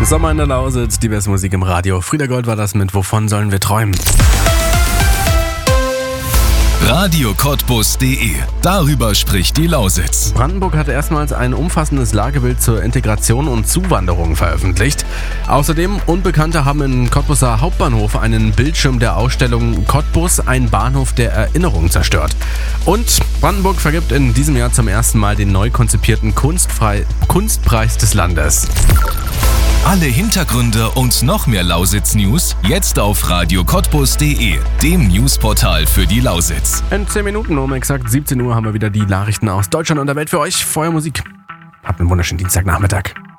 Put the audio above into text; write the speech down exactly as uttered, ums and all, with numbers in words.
Sommer in der Lausitz, die beste Musik im Radio. Frieda Gold war das mit Wovon sollen wir träumen? radio cottbus punkt de. Darüber spricht die Lausitz. Brandenburg hat erstmals ein umfassendes Lagebild zur Integration und Zuwanderung veröffentlicht. Außerdem, Unbekannte haben im Cottbuser Hauptbahnhof einen Bildschirm der Ausstellung Cottbus, ein Bahnhof der Erinnerung zerstört. Und Brandenburg vergibt in diesem Jahr zum ersten Mal den neu konzipierten Kunstfrei- Kunstpreis des Landes. Alle Hintergründe und noch mehr Lausitz-News jetzt auf radio cottbus punkt de, dem Newsportal für die Lausitz. In zehn Minuten um exakt siebzehn Uhr haben wir wieder die Nachrichten aus Deutschland und der Welt für euch. Vorher Musik. Habt einen wunderschönen Dienstagnachmittag.